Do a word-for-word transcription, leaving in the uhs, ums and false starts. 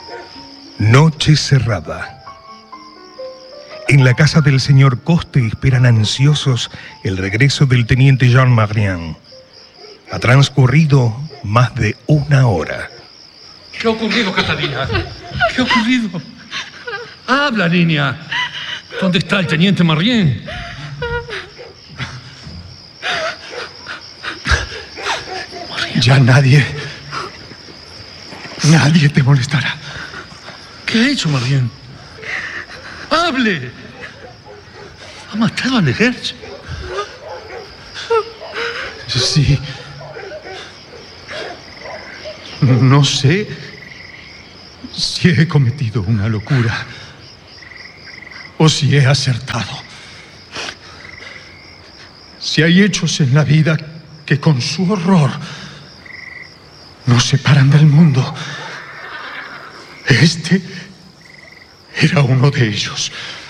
Noche cerrada. En la casa del señor Coste esperan ansiosos el regreso del teniente Jean Marian. Ha transcurrido más de una hora. ¿Qué ha ocurrido, Catalina? ¿Qué ha ocurrido? Habla, niña. ¿Dónde está el teniente Marian? Ya nadie... Nadie te molestará. ¿Qué ha hecho Marian? ¡Hable! ¿Ha matado al ejército? Sí. No sé si he cometido una locura o si he acertado. Si hay hechos en la vida que con su horror nos separan del mundo, este era uno de ellos.